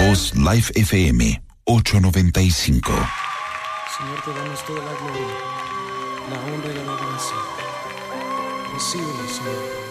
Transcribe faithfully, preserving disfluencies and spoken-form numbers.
Voz Live F M ochocientos noventa y cinco. Señor, te damos toda la gloria, la honra y la alabanza. Recíbelo, Señor.